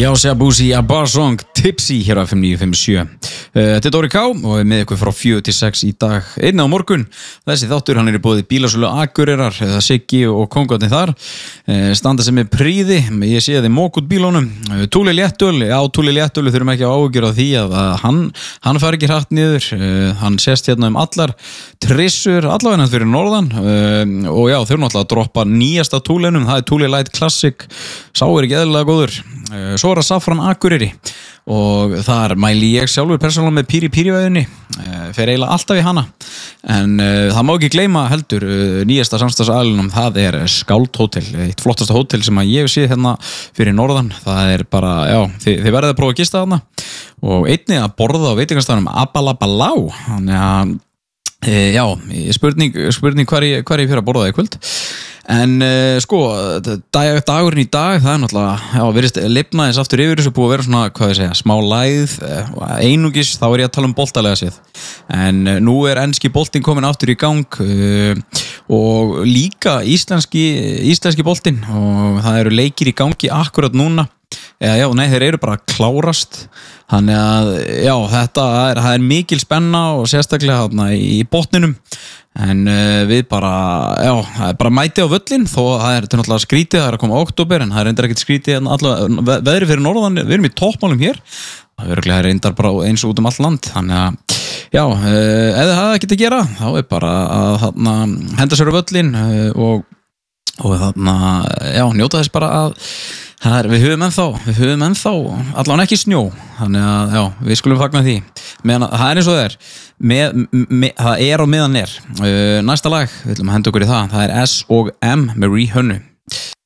Já, Shabuzi Abarsong Tipsy hér á FM 957. Þetta Dóri K og með ykkur frá 4 til 6 í dag. Einna á morgun. Þessi þáttur hann í boði bílasölu Akureyrar, Siggi og kóngarnir þar. Standa sem með príði. Ég sé þeim mók út bílónum. Túli léttöl, já Túli léttöl þurfum ekki að áhugjur á því að hann fær ekki hratt niður. Hann sést hérna allar trissur, allavega fyrir norðan. Og já, þau eru náttúrulega að droppa nýjasta Túlinum. Það Túli Light Classic. Sá ekki eðlilega góður. Svo er að Safran Akureyri og þar mæli ég sjálfur persónulega með píri-píri-væðinni, fer eiginlega alltaf í hana, en það má ekki gleyma heldur nýjasta samstarfsaðilunum, það er Skáld Hótel, eitt flottasta hótel sem að ég sé hérna fyrir norðan. Það er bara, já, þið verðið að prófa að gista þarna og einnig að borða á veitingastaðnum Abalabalá, þannig að já, spurning hvar ég fyrir að borða það í kvöld. En sko, dagurinn í dag, það er náttúrulega, já, virðist lifnaðis aftur yfir þessu, búið að vera svona, hvað ég segja, smá lægð, einungis, þá er ég að tala um boltalega séð. En nú er enski boltinn komin aftur í gang og líka íslenski boltinn og það eru leikir í gangi akkurat núna. Já, nei, þeir eru bara að klárast, þannig að, já, það er mikil spenna og sérstaklega þarna í botninum, en við bara, já, það er bara mæti á völlin, þó það er náttúrulega skrítið, það er að koma október, en það er reyndar ekkert skrítið, allavega veðri fyrir norðan, við erum í toppmálum hér, það er reyndar bara eins og út all land, þannig að, já, ef það hefði ekkert að gera, þá er bara að henda sér á völlin og þarna, já, njóta þess bara að við höfum ennþá allavega ekki snjó, þannig að já, við skulum fagna því, meðan það er eins og það er það er á meðan er. Næsta lag, við ætlum að henda okkur í það er S&M með Rihanna.